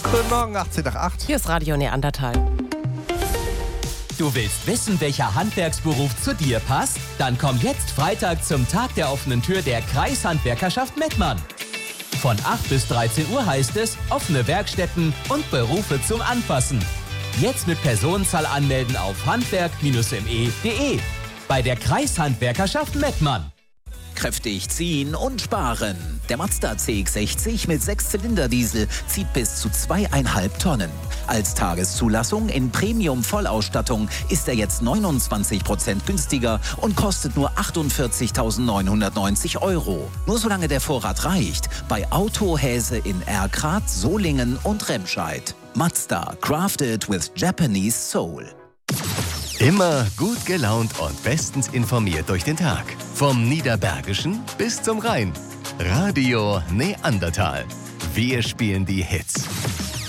Guten Morgen, 18 nach 8. Hier ist Radio Neandertal. Du willst wissen, welcher Handwerksberuf zu dir passt? Dann komm jetzt Freitag zum Tag der offenen Tür der Kreishandwerkerschaft Mettmann. Von 8 bis 13 Uhr heißt es offene Werkstätten und Berufe zum Anfassen. Jetzt mit Personenzahl anmelden auf handwerk-me.de. Bei der Kreishandwerkerschaft Mettmann. Kräftig ziehen und sparen. Der Mazda CX-60 mit 6-Zylinder-Diesel zieht bis zu 2,5 Tonnen. Als Tageszulassung in Premium-Vollausstattung ist er jetzt 29% günstiger und kostet nur 48.990 €. Nur solange der Vorrat reicht. Bei Autohäse in Erkrath, Solingen und Remscheid. Mazda, crafted with Japanese soul. Immer gut gelaunt und bestens informiert durch den Tag. Vom Niederbergischen bis zum Rhein. Radio Neandertal. Wir spielen die Hits.